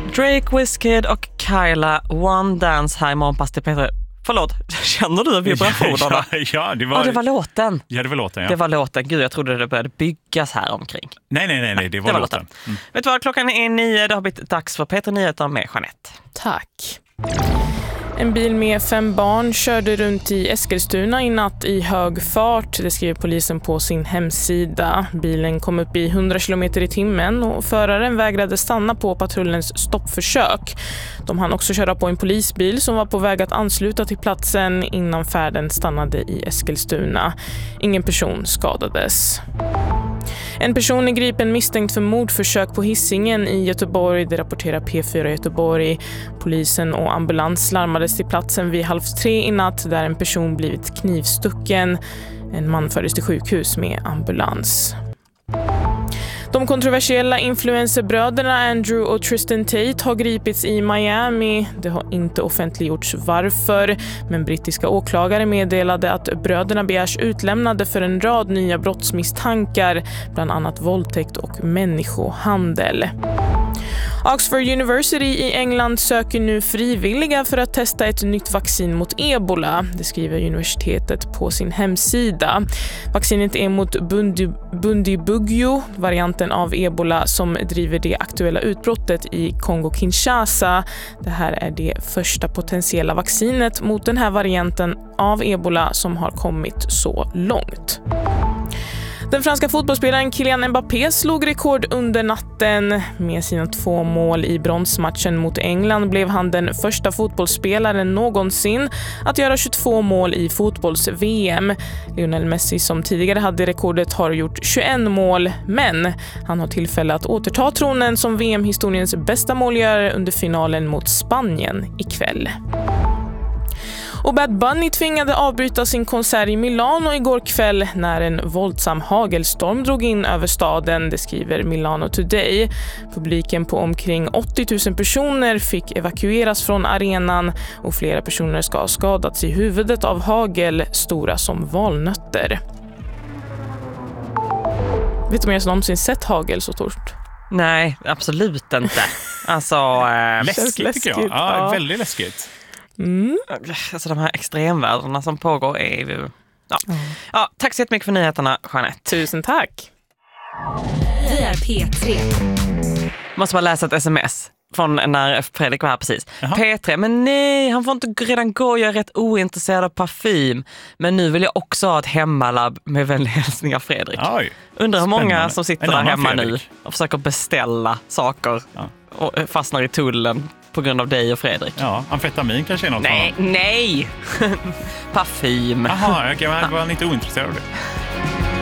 Drake, Wizkid och Kyla One Dance här i Morgonpass till Peter. Förlåt, känner du vibrationerna? Ja, det var låten. Ja, det var låten, ja. Det var låten. Gud, jag trodde det började byggas här omkring. Nej, det var låten. Vet du vad, klockan är 9. Det har blivit dags för Peter Nyheter med Jeanette. Tack. En bil med 5 barn körde runt i Eskilstuna i natt i hög fart. Det skriver polisen på sin hemsida. Bilen kom upp i 100 km i timmen och föraren vägrade stanna på patrullens stoppförsök. De hann också köra på en polisbil som var på väg att ansluta till platsen innan färden stannade i Eskilstuna. Ingen person skadades. En person är gripen misstänkt för mordförsök på Hisingen i Göteborg. Det rapporterar P4 Göteborg. Polisen och ambulans larmades till platsen vid 2:30 i natt där en person blivit knivstucken. En man fördes till sjukhus med ambulans. De kontroversiella influencerbröderna Andrew och Tristan Tate har gripits i Miami. Det har inte offentliggjorts varför, men brittiska åklagare meddelade att bröderna begärs utlämnade för en rad nya brottsmisstankar, bland annat våldtäkt och människohandel. Oxford University i England söker nu frivilliga för att testa ett nytt vaccin mot ebola. Det skriver universitetet på sin hemsida. Vaccinet är mot Bundibugyo, varianten av ebola som driver det aktuella utbrottet i Kongo-Kinshasa. Det här är det första potentiella vaccinet mot den här varianten av ebola som har kommit så långt. Den franska fotbollsspelaren Kylian Mbappé slog rekord under natten. Med sina 2 mål i bronsmatchen mot England blev han den första fotbollsspelaren någonsin att göra 22 mål i fotbolls-VM. Lionel Messi som tidigare hade rekordet har gjort 21 mål, men han har tillfälle att återta tronen som VM-historiens bästa målgörare under finalen mot Spanien ikväll. Och Bad Bunny tvingade avbryta sin konsert i Milano igår kväll när en våldsam hagelstorm drog in över staden, det skriver Milano Today. Publiken på omkring 80 000 personer fick evakueras från arenan och flera personer ska ha skadats i huvudet av hagel stora som valnötter. Vet du om jag någonsin sett hagel så stort? Nej, absolut inte. Alltså, läskigt tycker jag. Ja, väldigt läskigt. Alltså de här extremvärdena som pågår är ju... Ja, tack så jättemycket för nyheterna, Jeanette. Tusen tack. Vi är P3. Måste bara läsa ett sms från när Fredrik var här precis. Jaha. P3, men nej, han får inte redan gå. Jag är rätt ointresserad av parfym. Men nu vill jag också ha ett hemmalabb med vänliga hälsningar, Fredrik. Oj, undrar hur många som sitter där hemma Fredrik nu och försöker beställa saker och fastnar i tullen på grund av dig och Fredrik. Ja, amfetamin kanske är något. Nej. Parfym. Jaha, jag var inte ointresserad av det.